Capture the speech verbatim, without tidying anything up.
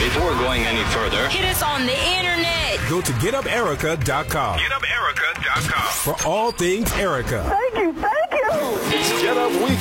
Before going any further, hit us on the internet. Go to get up erica dot com. get up erica dot com. For all things Erica. Thank you, thank you. It's Get Up Weekend.